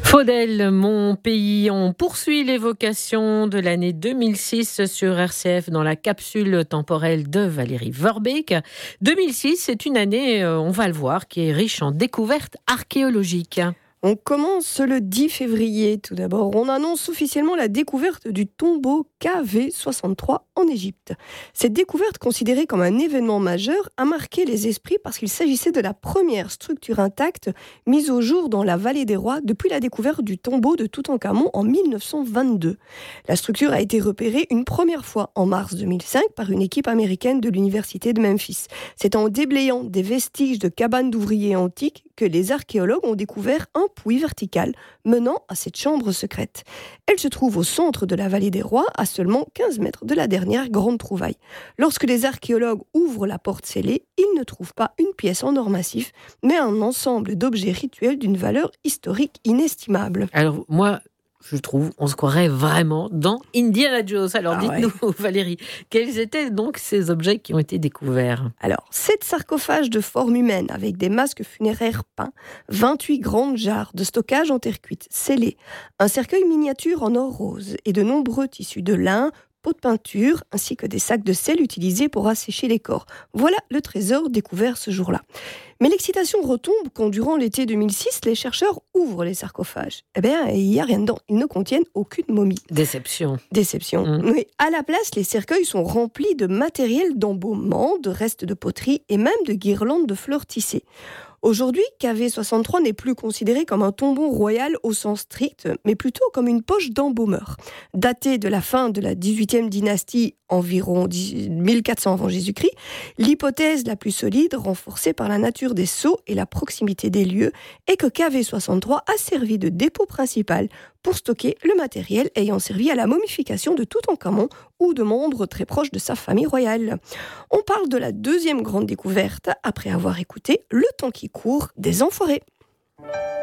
Faudel, mon pays, on poursuit l'évocation de l'année 2006 sur RCF dans la capsule temporelle de Valérie Verbeek. 2006, c'est une année, on va le voir, qui est riche en découvertes archéologiques. On commence le 10 février. Tout d'abord, on annonce officiellement la découverte du tombeau KV63 en Égypte. Cette découverte, considérée comme un événement majeur, a marqué les esprits parce qu'il s'agissait de la première structure intacte mise au jour dans la vallée des rois depuis la découverte du tombeau de Toutankhamon en 1922. La structure a été repérée une première fois en mars 2005 par une équipe américaine de l'université de Memphis. C'est en déblayant des vestiges de cabanes d'ouvriers antiques que les archéologues ont découvert un puits vertical menant à cette chambre secrète. Elle se trouve au centre de la vallée des rois, à seulement 15 mètres de la dernière grande trouvaille. Lorsque les archéologues ouvrent la porte scellée, ils ne trouvent pas une pièce en or massif, mais un ensemble d'objets rituels d'une valeur historique inestimable. Alors moi, je trouve, on se croirait vraiment dans Indiana Jones. Alors dites-nous, Valérie, quels étaient donc ces objets qui ont été découverts ? Alors, 7 sarcophages de forme humaine avec des masques funéraires peints, 28 grandes jarres de stockage en terre cuite scellées, un cercueil miniature en or rose et de nombreux tissus de lin, pots de peinture, ainsi que des sacs de sel utilisés pour assécher les corps. Voilà le trésor découvert ce jour-là. Mais l'excitation retombe quand, durant l'été 2006, les chercheurs ouvrent les sarcophages. Eh bien, il n'y a rien dedans. Ils ne contiennent aucune momie. Déception. Oui. À la place, les cercueils sont remplis de matériel d'embaumement, de restes de poterie et même de guirlandes de fleurs tissées. Aujourd'hui, KV63 n'est plus considéré comme un tombeau royal au sens strict, mais plutôt comme une poche d'embaumeur. Daté de la fin de la 18e dynastie, environ 1400 avant Jésus-Christ, l'hypothèse la plus solide, renforcée par la nature des sceaux et la proximité des lieux, est que KV63 a servi de dépôt principal pour stocker le matériel ayant servi à la momification de Toutankhamon ou de membres très proches de sa famille royale. On parle de la deuxième grande découverte après avoir écouté Le temps qui court des Enfoirés.